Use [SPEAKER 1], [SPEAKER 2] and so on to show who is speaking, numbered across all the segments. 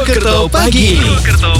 [SPEAKER 1] Mojokerto pagi ini.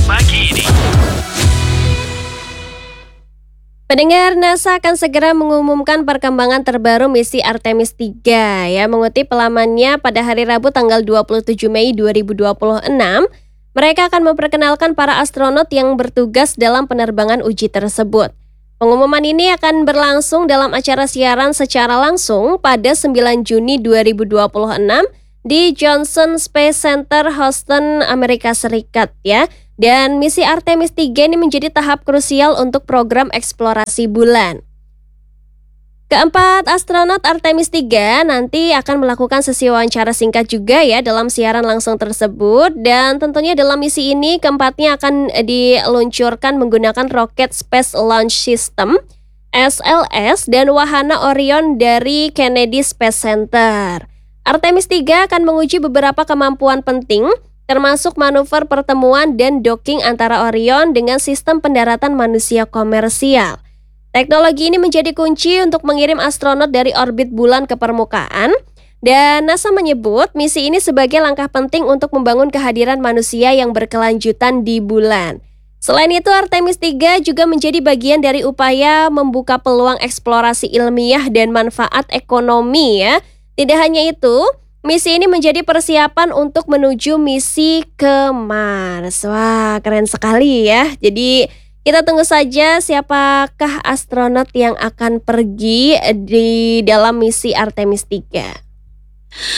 [SPEAKER 2] Pendengar, NASA akan segera mengumumkan perkembangan terbaru misi Artemis 3 ya. Mengutip lamannya pada hari Rabu tanggal 27 Mei 2026, mereka akan memperkenalkan para astronot yang bertugas dalam penerbangan uji tersebut. Pengumuman ini akan berlangsung dalam acara siaran secara langsung pada 9 Juni 2026 di Johnson Space Center, Houston, Amerika Serikat ya. Dan misi Artemis 3 ini menjadi tahap krusial untuk program eksplorasi bulan. Keempat astronot Artemis 3 nanti akan melakukan sesi wawancara singkat juga ya dalam siaran langsung tersebut. Dan tentunya dalam misi ini keempatnya akan diluncurkan menggunakan roket Space Launch System (SLS) dan wahana Orion dari Kennedy Space Center. Artemis 3 akan menguji beberapa kemampuan penting, termasuk manuver pertemuan dan docking antara Orion dengan sistem pendaratan manusia komersial. Teknologi ini menjadi kunci untuk mengirim astronot dari orbit bulan ke permukaan, dan NASA menyebut misi ini sebagai langkah penting untuk membangun kehadiran manusia yang berkelanjutan di bulan. Selain itu, Artemis 3 juga menjadi bagian dari upaya membuka peluang eksplorasi ilmiah dan manfaat ekonomi ya. Tidak hanya itu, misi ini menjadi persiapan untuk menuju misi ke Mars. Wah, keren sekali ya. Jadi kita tunggu saja siapakah astronot yang akan pergi di dalam misi Artemis 3.